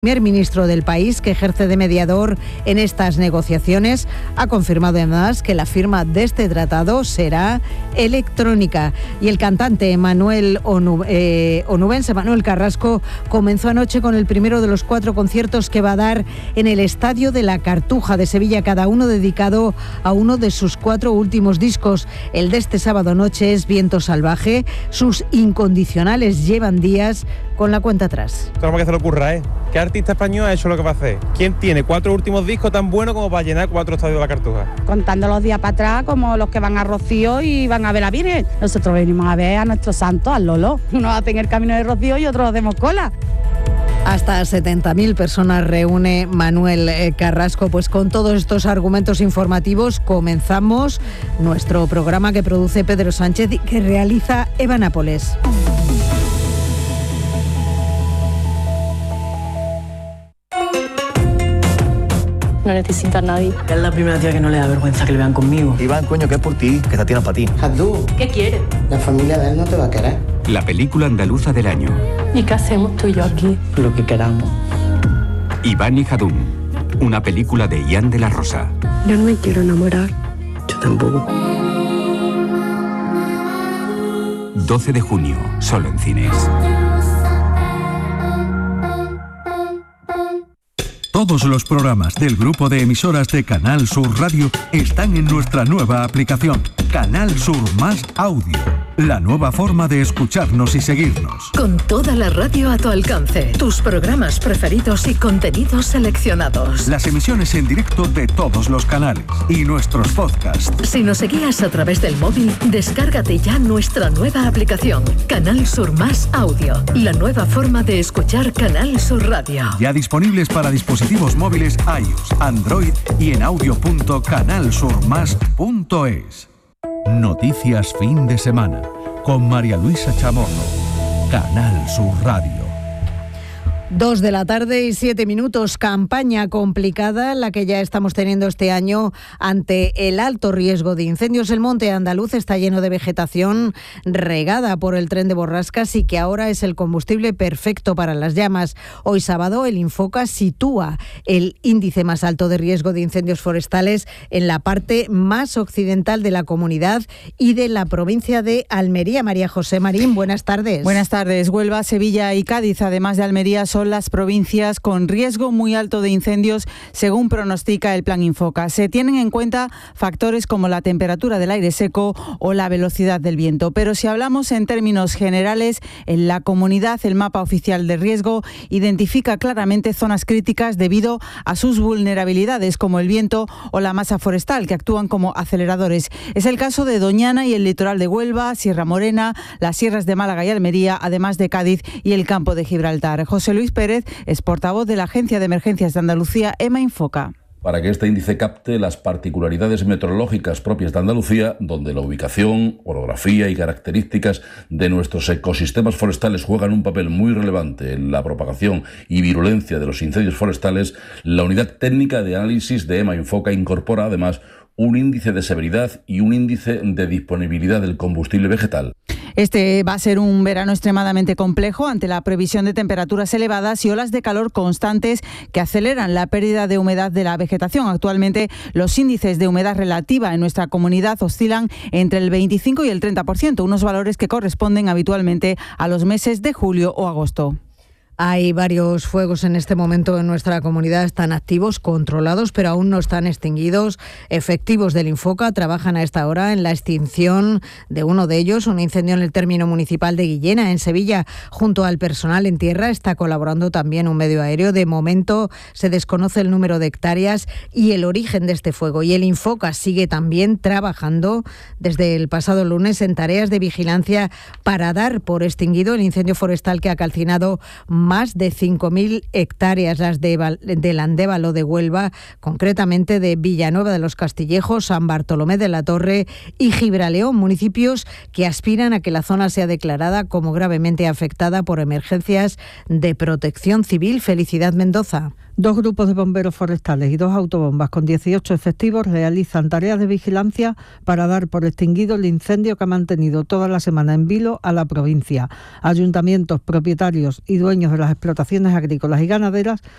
El primer ministro del país, que ejerce de mediador en estas negociaciones, ha confirmado además que la firma de este tratado será electrónica. Y el cantante onubense Manuel Carrasco comenzó anoche con el primero de los 4 conciertos que va a dar en el Estadio de la Cartuja de Sevilla, cada uno dedicado a uno de sus 4 últimos discos. El de este sábado noche es Viento Salvaje. Sus incondicionales llevan días con la cuenta atrás. Como que se le ocurra, ¿eh? ¿Qué artista español ha hecho lo que va a hacer? ¿Quién tiene 4 últimos discos tan buenos como para llenar 4 estadios de la Cartuja? Contando los días para atrás, como los que van a Rocío y van a ver a la Virgen. Nosotros venimos a ver a nuestro santo, al Lolo. Unos hacen el camino de Rocío y otros hacemos cola. Hasta 70.000 personas reúne Manuel Carrasco. Pues con todos estos argumentos informativos comenzamos nuestro programa que produce Pedro Sánchez y que realiza Eva Nápoles. No necesito a nadie. Es la primera tía que no le da vergüenza que le vean conmigo. Iván, coño, que es por ti, que esta tía no es para ti. Jadú, ¿Qué quieres? la familia de él no te va a querer. La película andaluza del año. ¿Y qué hacemos tú y yo aquí? Lo que queramos. Iván y Jadún. Una película de Ian de la Rosa. Yo no me quiero enamorar. Yo tampoco. 12 de junio, solo en cines. Todos los programas del grupo de emisoras de Canal Sur Radio están en nuestra nueva aplicación, Canal Sur Más Audio, la nueva forma de escucharnos y seguirnos. Con toda la radio a tu alcance, tus programas preferidos y contenidos seleccionados. Las emisiones en directo de todos los canales y nuestros podcasts. Si nos seguías a través del móvil, descárgate ya nuestra nueva aplicación, Canal Sur Más Audio, la nueva forma de escuchar Canal Sur Radio. Ya disponibles para dispositivos móviles iOS, Android y en audio.canalsurmas.es. Noticias fin de semana con María Luisa Chamorro. Canal Sur Radio. 2 de la tarde y 7 minutos. Campaña complicada la que ya estamos teniendo este año ante el alto riesgo de incendios. El monte andaluz está lleno de vegetación regada por el tren de borrascas y que ahora es el combustible perfecto para las llamas. Hoy sábado el Infoca sitúa el índice más alto de riesgo de incendios forestales en la parte más occidental de la comunidad y de la provincia de Almería. María José Marín, buenas tardes. Buenas tardes. Huelva, Sevilla y Cádiz, además de Almería, son las provincias con riesgo muy alto de incendios, según pronostica el Plan Infoca. Se tienen en cuenta factores como la temperatura del aire seco o la velocidad del viento. Pero si hablamos en términos generales, en la comunidad el mapa oficial de riesgo identifica claramente zonas críticas debido a sus vulnerabilidades, como el viento o la masa forestal, que actúan como aceleradores. Es el caso de Doñana y el litoral de Huelva, Sierra Morena, las sierras de Málaga y Almería, además de Cádiz y el campo de Gibraltar. José Luis Pérez es portavoz de la Agencia de Emergencias de Andalucía, EMA Infoca. Para que este índice capte las particularidades meteorológicas propias de Andalucía, donde la ubicación, orografía y características de nuestros ecosistemas forestales juegan un papel muy relevante en la propagación y virulencia de los incendios forestales, la unidad técnica de análisis de EMA Infoca incorpora además un índice de severidad y un índice de disponibilidad del combustible vegetal. Este va a ser un verano extremadamente complejo ante la previsión de temperaturas elevadas y olas de calor constantes que aceleran la pérdida de humedad de la vegetación. Actualmente los índices de humedad relativa en nuestra comunidad oscilan entre el 25 y el 30%, unos valores que corresponden habitualmente a los meses de julio o agosto. Hay varios fuegos en este momento en nuestra comunidad, están activos, controlados, pero aún no están extinguidos. Efectivos del Infoca trabajan a esta hora en la extinción de uno de ellos, un incendio en el término municipal de Guillena, en Sevilla. Junto al personal en tierra está colaborando también un medio aéreo. De momento se desconoce el número de hectáreas y el origen de este fuego. Y el Infoca sigue también trabajando desde el pasado lunes en tareas de vigilancia para dar por extinguido el incendio forestal que ha calcinado más de 5.000 hectáreas, las del Andévalo de Huelva, concretamente de Villanueva de los Castillejos, San Bartolomé de la Torre y Gibraleón, municipios que aspiran a que la zona sea declarada como gravemente afectada por emergencias de protección civil. Felicidad Mendoza. 2 grupos de bomberos forestales y 2 autobombas con 18 efectivos realizan tareas de vigilancia para dar por extinguido el incendio que ha mantenido toda la semana en vilo a la provincia. Ayuntamientos, propietarios y dueños de las explotaciones agrícolas y ganaderas